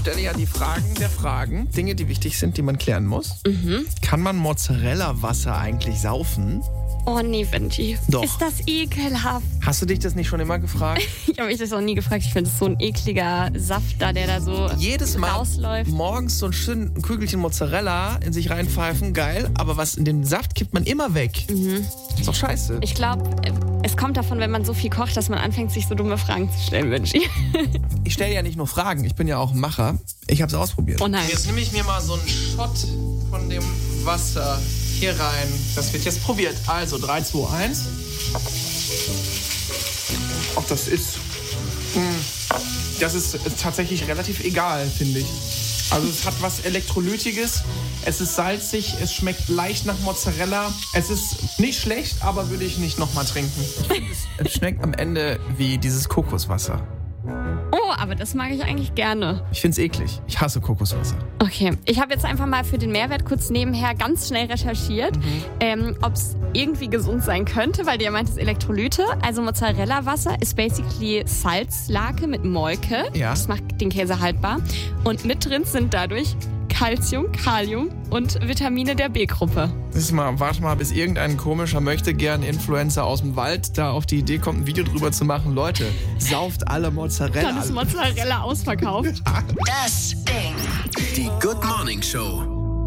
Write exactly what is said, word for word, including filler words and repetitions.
stelle ja die Fragen der Fragen. Dinge, die wichtig sind, die man klären muss. Mhm. Kann man Mozzarella-Wasser eigentlich saufen? Oh nee, Benji. Doch. Ist das ekelhaft? Hast du dich das nicht schon immer gefragt? Ich habe mich das auch nie gefragt. Ich finde, es so ein ekliger Saft da, der da so Jedes Mal rausläuft. morgens so ein schönes Kügelchen Mozzarella in sich reinpfeifen, geil. Aber was in den Saft kippt man immer weg. Mhm. Ist doch scheiße. Ich glaube, es kommt davon, wenn man so viel kocht, dass man anfängt, sich so dumme Fragen zu stellen, Benji. Ich stelle ja nicht nur Fragen, ich bin ja auch ein Macher. Ich habe es ausprobiert. Oh nein. Jetzt nehme ich mir mal so einen Shot von dem Wasser hier rein. Das wird jetzt probiert. Also drei, zwei, eins. Ach, das ist... Das ist tatsächlich relativ egal, finde ich. Also es hat was Elektrolytiges. Es ist salzig, es schmeckt leicht nach Mozzarella. Es ist nicht schlecht, aber würde ich nicht nochmal trinken. Es schmeckt am Ende wie dieses Kokoswasser. Oh, aber das mag ich eigentlich gerne. Ich find's eklig. Ich hasse Kokoswasser. Okay, ich habe jetzt einfach mal für den Mehrwert kurz nebenher ganz schnell recherchiert, mhm. ähm, ob es irgendwie gesund sein könnte, weil du ja meintest Elektrolyte. Also Mozzarella-Wasser ist basically Salzlake mit Molke. Ja. Das macht den Käse haltbar. Und mit drin sind dadurch Calcium, Kalium und Vitamine der B-Gruppe. Das ist mal, warte mal, bis irgendein komischer Möchtegern-Influencer aus dem Wald da auf die Idee kommt, ein Video drüber zu machen. Leute, sauft alle Mozzarella. Dann ist Mozzarella ausverkauft. Das Ding. Die Good Morning Show.